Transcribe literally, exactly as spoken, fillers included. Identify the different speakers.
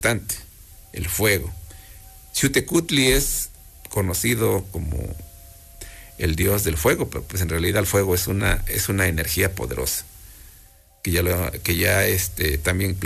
Speaker 1: importante, el fuego. Xiuhtecutli es conocido como el dios del fuego, pero pues en realidad el fuego es una, es una energía poderosa, que ya, lo, que ya este, también